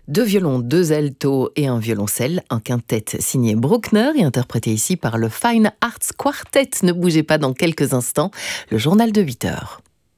2 violons, 2 altos et un violoncelle, un quintet signé Bruckner et interprété ici par le Fine Arts Quartet. Ne bougez pas, dans quelques instants, le journal de 8h.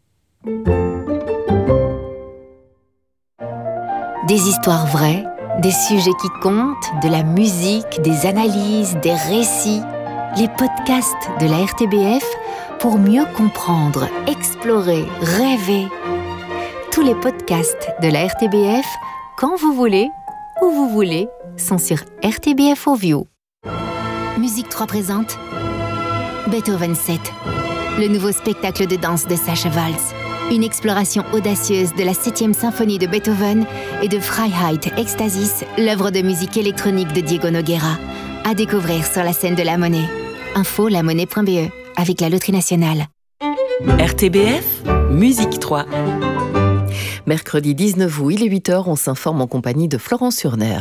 Des histoires vraies, des sujets qui comptent, de la musique, des analyses, des récits. Les podcasts de la RTBF pour mieux comprendre, explorer, rêver. Tous les podcasts de la RTBF, quand vous voulez, où vous voulez, sont sur RTBF Audio. Musique 3 présente Beethoven 7, le nouveau spectacle de danse de Sacha Waltz. Une exploration audacieuse de la 7e symphonie de Beethoven et de Freiheit Ecstasis, l'œuvre de musique électronique de Diego Nogueira. À découvrir sur la scène de La Monnaie. Info lamonnaie.be avec la Loterie Nationale. RTBF, Musique 3. Mercredi 19 août, il est 8h, on s'informe en compagnie de Florence Urner.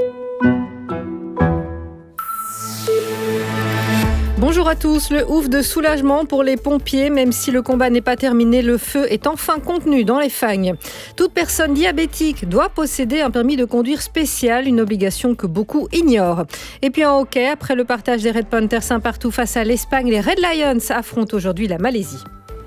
Bonjour à tous, le ouf de soulagement pour les pompiers, même si le combat n'est pas terminé, le feu est enfin contenu dans les Fagnes. Toute personne diabétique doit posséder un permis de conduire spécial, une obligation que beaucoup ignorent. Et puis en hockey, après le partage des Red Panthers un partout face à l'Espagne, les Red Lions affrontent aujourd'hui la Malaisie.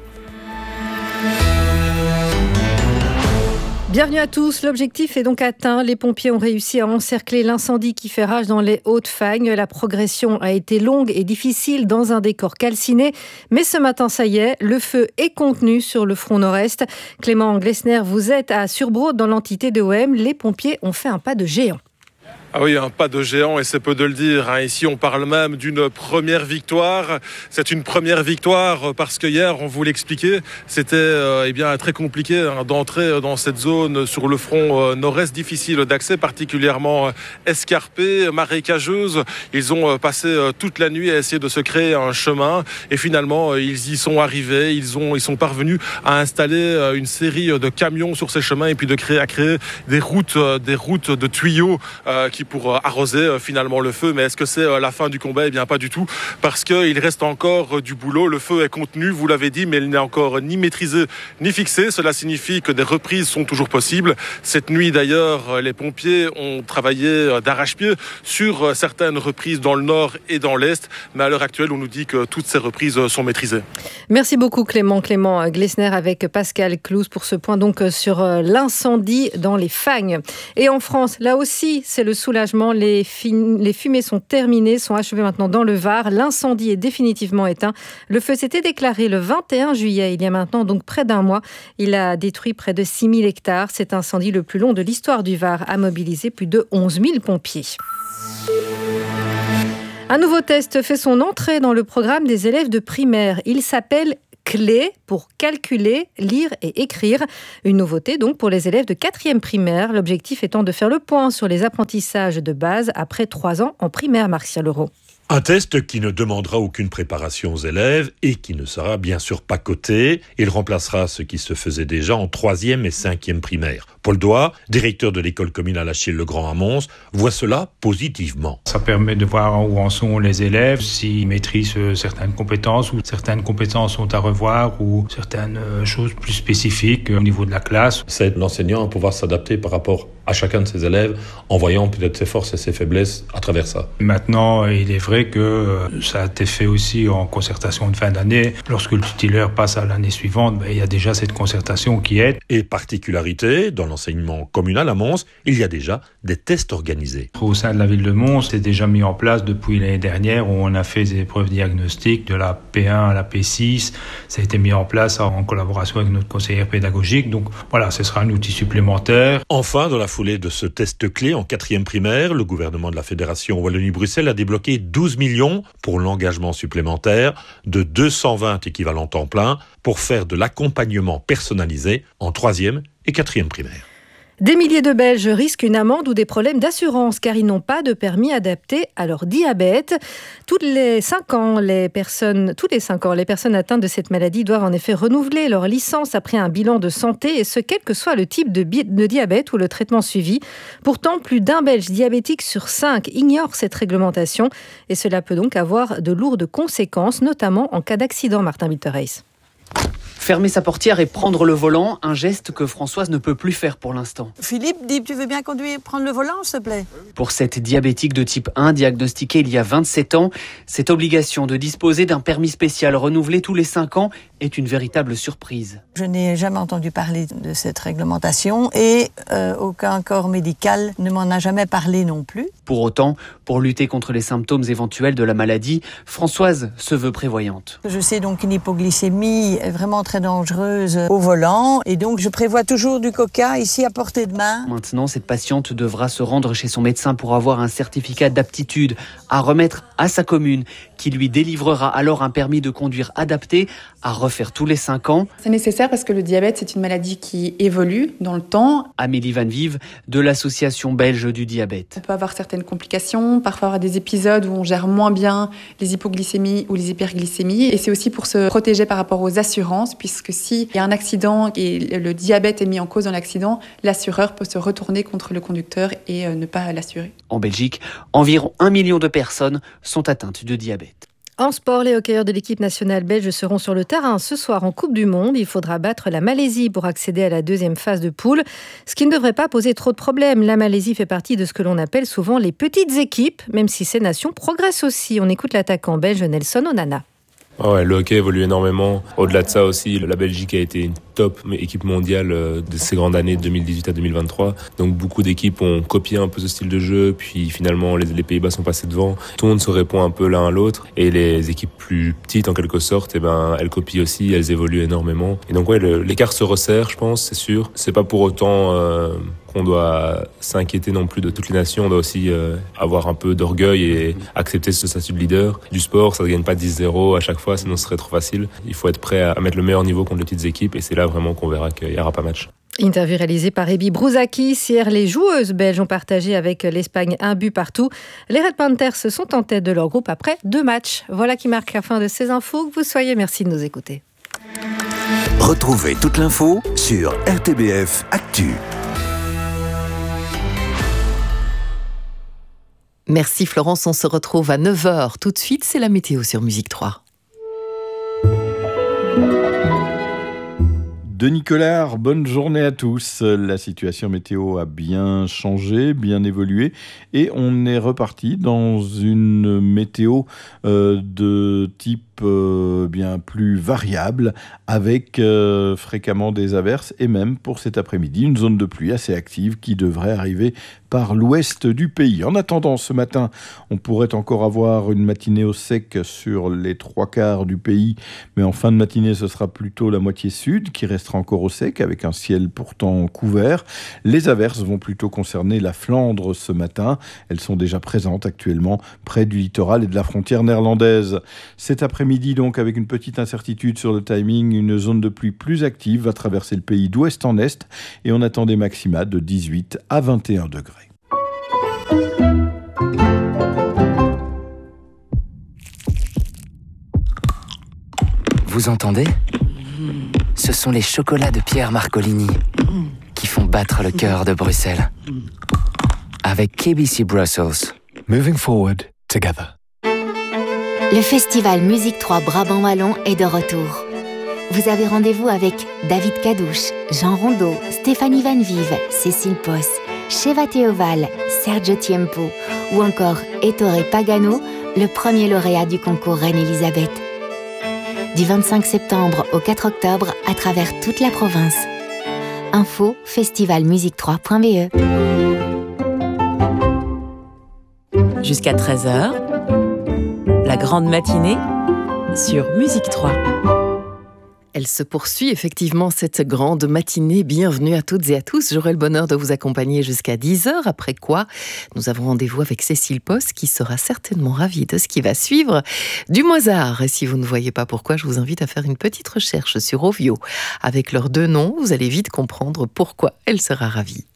Bienvenue à tous, l'objectif est donc atteint. Les pompiers ont réussi à encercler l'incendie qui fait rage dans les Hautes-Fagnes. La progression a été longue et difficile dans un décor calciné. Mais ce matin, ça y est, le feu est contenu sur le front nord-est. Clément Glessner, vous êtes à Surbrode dans l'entité de OM. Les pompiers ont fait un pas de géant. Ah oui, un pas de géant et c'est peu de le dire. Ici, on parle même d'une première victoire. C'est une première victoire parce que hier, on vous l'expliquait, c'était très compliqué d'entrer dans cette zone sur le front nord-est, difficile d'accès, particulièrement escarpée, marécageuse. Ils ont passé toute la nuit à essayer de se créer un chemin et finalement, ils y sont arrivés. Ils sont parvenus à installer une série de camions sur ces chemins et puis à créer des routes de tuyaux pour arroser finalement le feu. Mais est-ce que c'est la fin du combat ? Eh bien pas du tout, parce qu'il reste encore du boulot. Le feu est contenu, vous l'avez dit, mais il n'est encore ni maîtrisé ni fixé. Cela signifie que des reprises sont toujours possibles. Cette nuit d'ailleurs, les pompiers ont travaillé d'arrache-pied sur certaines reprises dans le nord et dans l'est, mais à l'heure actuelle on nous dit que toutes ces reprises sont maîtrisées. Merci beaucoup Clément Glessner avec Pascal Clouse pour ce point donc sur l'incendie dans les Fagnes. Et en France, là aussi c'est le soulagement, les fumées sont terminées, sont achevées maintenant dans le Var. L'incendie est définitivement éteint. Le feu s'était déclaré le 21 juillet, il y a maintenant donc près d'un mois. Il a détruit près de 6 000 hectares. Cet incendie le plus long de l'histoire du Var a mobilisé plus de 11 000 pompiers. Un nouveau test fait son entrée dans le programme des élèves de primaire. Il s'appelle Clé pour calculer, lire et écrire. Une nouveauté donc pour les élèves de 4e primaire. L'objectif étant de faire le point sur les apprentissages de base après 3 ans en primaire, Martial Leroux. Un test qui ne demandera aucune préparation aux élèves et qui ne sera bien sûr pas coté. Il remplacera ce qui se faisait déjà en 3e et 5e primaire. Paul Doigt, directeur de l'école communale Achille-le-Grand à Mons, voit cela positivement. Ça permet de voir où en sont les élèves, s'ils maîtrisent certaines compétences ou certaines compétences sont à revoir ou certaines choses plus spécifiques au niveau de la classe. C'est l'enseignant à pouvoir s'adapter par rapport à chacun de ses élèves en voyant peut-être ses forces et ses faiblesses à travers ça. Maintenant, il est vrai que ça a été fait aussi en concertation de fin d'année. Lorsque le titulaire passe à l'année suivante, il y a déjà cette concertation qui est. Et particularité, dans l'enseignement communal à Mons, il y a déjà des tests organisés. Au sein de la ville de Mons, c'est déjà mis en place depuis l'année dernière où on a fait des épreuves diagnostiques de la P1 à la P6. Ça a été mis en place en collaboration avec notre conseillère pédagogique. Donc voilà, ce sera un outil supplémentaire. Enfin, dans la foulée de ce test clé en 4e primaire, le gouvernement de la Fédération Wallonie-Bruxelles a débloqué 12 millions pour l'engagement supplémentaire de 220 équivalents temps plein pour faire de l'accompagnement personnalisé en 3e et 4e primaire. Des milliers de Belges risquent une amende ou des problèmes d'assurance car ils n'ont pas de permis adapté à leur diabète. Tous les 5 ans, les personnes atteintes de cette maladie doivent en effet renouveler leur licence après un bilan de santé et ce, quel que soit le type de diabète ou le traitement suivi. Pourtant, plus d'un Belge diabétique sur 5 ignore cette réglementation et cela peut donc avoir de lourdes conséquences, notamment en cas d'accident, Martin Bitterreis. Fermer sa portière et prendre le volant, un geste que Françoise ne peut plus faire pour l'instant. Philippe, dis, tu veux bien prendre le volant, s'il te plaît ? Pour cette diabétique de type 1 diagnostiquée il y a 27 ans, cette obligation de disposer d'un permis spécial renouvelé tous les 5 ans est une véritable surprise. Je n'ai jamais entendu parler de cette réglementation et aucun corps médical ne m'en a jamais parlé non plus. Pour autant, pour lutter contre les symptômes éventuels de la maladie, Françoise se veut prévoyante. Je sais donc qu'une hypoglycémie est vraiment très dangereuse au volant et donc je prévois toujours du coca ici à portée de main. Maintenant, cette patiente devra se rendre chez son médecin pour avoir un certificat d'aptitude à remettre à sa commune qui lui délivrera alors un permis de conduire adapté à refaire tous les 5 ans. C'est nécessaire parce que le diabète, c'est une maladie qui évolue dans le temps. Amélie Van Vive de l'association belge du diabète. On peut avoir certaines complications, parfois avoir des épisodes où on gère moins bien les hypoglycémies ou les hyperglycémies. Et c'est aussi pour se protéger par rapport aux assurances, puisque s'il y a un accident et le diabète est mis en cause dans l'accident, l'assureur peut se retourner contre le conducteur et ne pas l'assurer. En Belgique, environ 1 million de personnes sont atteintes de diabète. En sport, les hockeyeurs de l'équipe nationale belge seront sur le terrain ce soir en Coupe du Monde. Il faudra battre la Malaisie pour accéder à la deuxième phase de poule, ce qui ne devrait pas poser trop de problèmes. La Malaisie fait partie de ce que l'on appelle souvent les petites équipes, même si ces nations progressent aussi. On écoute l'attaquant belge Nelson Onana. Ouais, le hockey évolue énormément. Au-delà de ça aussi, la Belgique a été une top équipe mondiale de ces grandes années de 2018 à 2023. Donc beaucoup d'équipes ont copié un peu ce style de jeu, puis finalement les Pays-Bas sont passés devant. Tout le monde se répond un peu l'un à l'autre et les équipes plus petites en quelque sorte, elles copient aussi, elles évoluent énormément. Et donc ouais, l'écart se resserre, je pense, c'est sûr. C'est pas pour autant qu'on doit s'inquiéter non plus de toutes les nations. On doit aussi avoir un peu d'orgueil et accepter ce statut de leader du sport. Ça ne gagne pas 10-0 à chaque fois, sinon ce serait trop facile. Il faut être prêt à mettre le meilleur niveau contre les petites équipes et c'est là vraiment qu'on verra qu'il n'y aura pas match. Interview réalisée par Ebi Brouzakis. Hier, les joueuses belges ont partagé avec l'Espagne 1 but partout. Les Red Panthers sont en tête de leur groupe après 2 matchs. Voilà qui marque la fin de ces infos. Que vous soyez, merci de nous écouter. Retrouvez toute l'info sur RTBF Actu. Merci Florence, on se retrouve à 9h. Tout de suite, c'est la météo sur Musique 3. Denis Collard, bonne journée à tous. La situation météo a bien changé, bien évolué et on est reparti dans une météo de type bien plus variable avec fréquemment des averses et même pour cet après-midi une zone de pluie assez active qui devrait arriver par l'ouest du pays. En attendant, ce matin, on pourrait encore avoir une matinée au sec sur les 3/4 du pays, mais en fin de matinée, ce sera plutôt la moitié sud qui restera encore au sec avec un ciel pourtant couvert. Les averses vont plutôt concerner la Flandre ce matin. Elles sont déjà présentes actuellement près du littoral et de la frontière néerlandaise. Cet après-midi, donc, avec une petite incertitude sur le timing, une zone de pluie plus active va traverser le pays d'ouest en est et on attend des maxima de 18 à 21 degrés. Vous entendez ? Ce sont les chocolats de Pierre Marcolini qui font battre le cœur de Bruxelles. Avec KBC Brussels. Moving forward together. Le festival Musique 3 Brabant Wallon est de retour. Vous avez rendez-vous avec David Cadouche, Jean Rondeau, Stéphanie Van Vive, Cécile Posse, Sheva Théoval, Sergio Tiempo ou encore Ettore Pagano, le premier lauréat du concours Reine-Élisabeth. Du 25 septembre au 4 octobre à travers toute la province. Info festivalmusique3.be. Jusqu'à 13h, la grande matinée sur Musique 3. Elle se poursuit effectivement cette grande matinée. Bienvenue à toutes et à tous. J'aurai le bonheur de vous accompagner jusqu'à 10h, après quoi nous avons rendez-vous avec Cécile Posse qui sera certainement ravie de ce qui va suivre du Mozart. Et si vous ne voyez pas pourquoi, je vous invite à faire une petite recherche sur Ovio. Avec leurs 2 noms, vous allez vite comprendre pourquoi elle sera ravie.